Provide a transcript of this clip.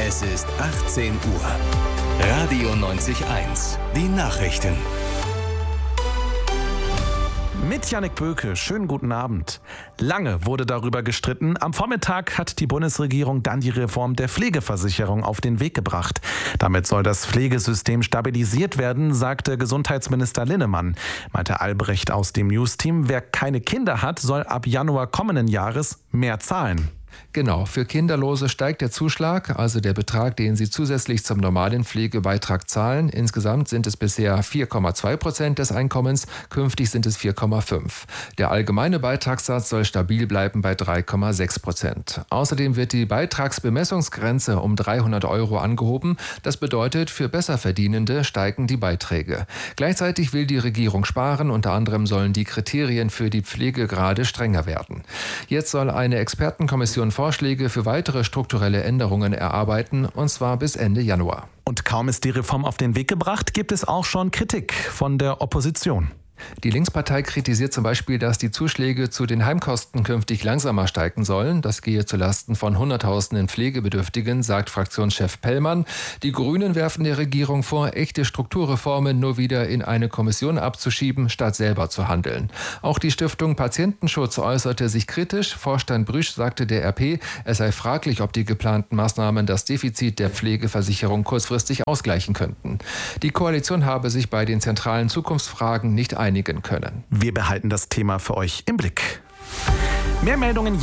Es ist 18 Uhr. Radio 90.1. Die Nachrichten. Mit Jannik Böke, schönen guten Abend. Lange wurde darüber gestritten. Am Vormittag hat die Bundesregierung dann die Reform der Pflegeversicherung auf den Weg gebracht. Damit soll das Pflegesystem stabilisiert werden, sagte Gesundheitsminister Linnemann. Meinte Albrecht aus dem News-Team, wer keine Kinder hat, soll ab Januar kommenden Jahres mehr zahlen. Genau, für Kinderlose steigt der Zuschlag, also der Betrag, den sie zusätzlich zum normalen Pflegebeitrag zahlen. Insgesamt sind es bisher 4,2% des Einkommens, künftig sind es 4,5%. Der allgemeine Beitragssatz soll stabil bleiben bei 3,6%. Außerdem wird die Beitragsbemessungsgrenze um 300 € angehoben. Das bedeutet, für Besserverdienende steigen die Beiträge. Gleichzeitig will die Regierung sparen, unter anderem sollen die Kriterien für die Pflegegrade strenger werden. Jetzt soll eine Expertenkommission Vorschläge für weitere strukturelle Änderungen erarbeiten, und zwar bis Ende Januar. Und kaum ist die Reform auf den Weg gebracht, gibt es auch schon Kritik von der Opposition. Die Linkspartei kritisiert zum Beispiel, dass die Zuschläge zu den Heimkosten künftig langsamer steigen sollen. Das gehe zulasten von Hunderttausenden Pflegebedürftigen, sagt Fraktionschef Pellmann. Die Grünen werfen der Regierung vor, echte Strukturreformen nur wieder in eine Kommission abzuschieben, statt selber zu handeln. Auch die Stiftung Patientenschutz äußerte sich kritisch. Vorstand Brüsch sagte der RP, es sei fraglich, ob die geplanten Maßnahmen das Defizit der Pflegeversicherung kurzfristig ausgleichen könnten. Die Koalition habe sich bei den zentralen Zukunftsfragen nicht einigen können. Wir behalten das Thema für euch im Blick. Mehr Meldungen